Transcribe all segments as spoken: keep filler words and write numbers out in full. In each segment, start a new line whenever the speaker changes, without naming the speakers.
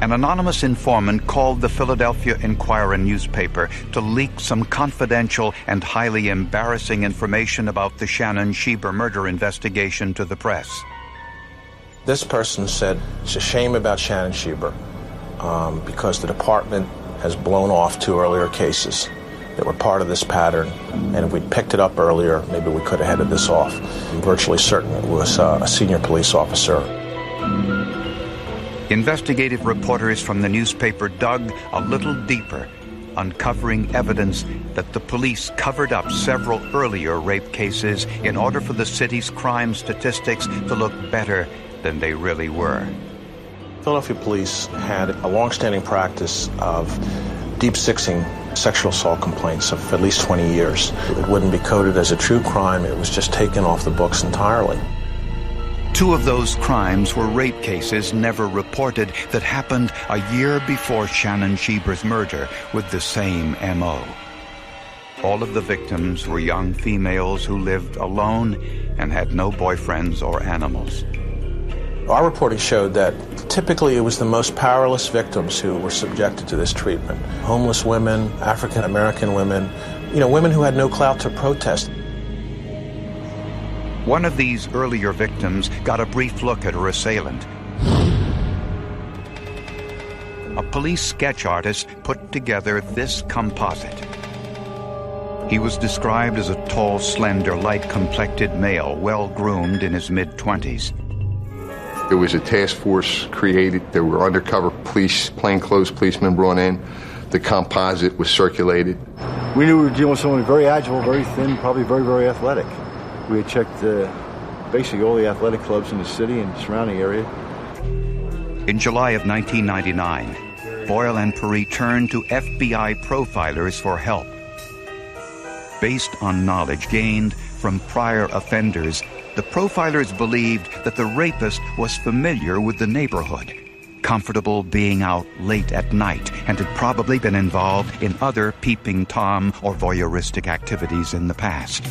An anonymous informant called the Philadelphia Inquirer newspaper to leak some confidential and highly embarrassing information about the Shannon Schieber murder investigation to the press.
This person said it's a shame about Shannon Schieber um, because the department has blown off two earlier cases that were part of this pattern, and if we'd picked it up earlier, maybe we could have headed this off. I'm virtually certain it was uh, a senior police officer.
Investigative reporters from the newspaper dug a little deeper, uncovering evidence that the police covered up several earlier rape cases in order for the city's crime statistics to look better than they really were.
Philadelphia police had a long-standing practice of deep-sixing sexual assault complaints of at least twenty years. It wouldn't be coded as a true crime. It was just taken off the books entirely.
Two of those crimes were rape cases never reported that happened a year before Shannon Schieber's murder with the same M O. All of the victims were young females who lived alone and had no boyfriends or animals.
Our reporting showed that typically it was the most powerless victims who were subjected to this treatment. Homeless women, African American women, you know, women who had no clout to protest.
One of these earlier victims got a brief look at her assailant. A police sketch artist put together this composite. He was described as a tall, slender, light-complected male, well-groomed in his mid-twenties.
There was a task force created. There were undercover police, plainclothes policemen brought in. The composite was circulated.
We knew we were dealing with someone very agile, very thin, probably very, very athletic. We had checked uh, basically all the athletic clubs in the city and surrounding area.
In July of nineteen ninety-nine, Boyle and Paree turned to F B I profilers for help. Based on knowledge gained from prior offenders, the profilers believed that the rapist was familiar with the neighborhood, comfortable being out late at night, and had probably been involved in other peeping Tom or voyeuristic activities in the past.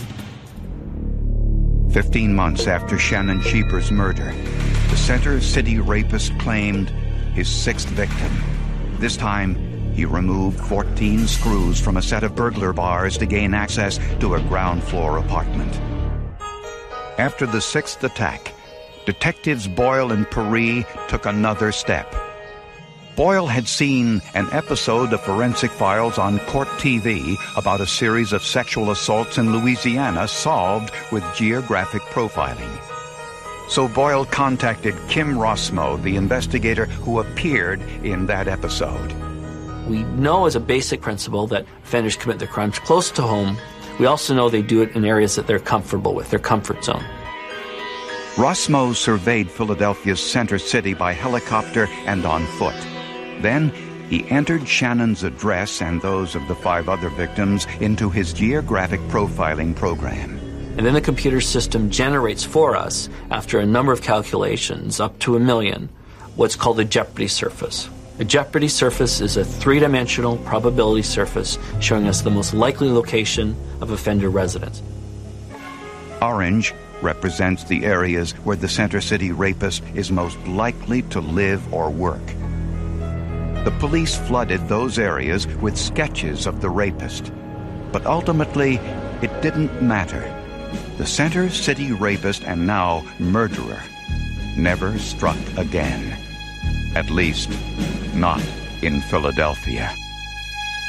Fifteen months after Shannon Schieber's murder, the Center City rapist claimed his sixth victim. This time, he removed fourteen screws from a set of burglar bars to gain access to a ground floor apartment. After the sixth attack, detectives Boyle and Paree took another step. Boyle had seen an episode of Forensic Files on Court T V about a series of sexual assaults in Louisiana solved with geographic profiling. So Boyle contacted Kim Rossmo, the investigator who appeared in that episode.
We know as a basic principle that offenders commit their crimes close to home. We also know they do it in areas that they're comfortable with, their comfort zone.
Rossmo surveyed Philadelphia's Center City by helicopter and on foot. Then he entered Shannon's address and those of the five other victims into his geographic profiling program.
And then the computer system generates for us, after a number of calculations, up to a million, what's called a jeopardy surface. A jeopardy surface is a three-dimensional probability surface showing us the most likely location of offender residence.
Orange represents the areas where the Center City rapist is most likely to live or work. The police flooded those areas with sketches of the rapist. But ultimately, it didn't matter. The Center City rapist and now murderer never struck again. At least, not in Philadelphia.